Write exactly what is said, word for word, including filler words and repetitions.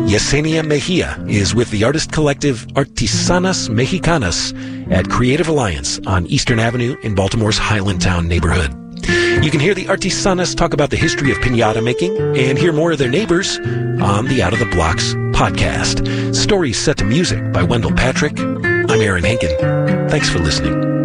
Yesenia Mejia is with the artist collective Artisanas Mexicanas at Creative Alliance on Eastern Avenue in Baltimore's Highlandtown neighborhood. You can hear the Artisanas talk about the history of piñata making and hear more of their neighbors on the Out of the Blocks podcast. Stories set to music by Wendell Patrick. I'm Aaron Henkin. Thanks for listening.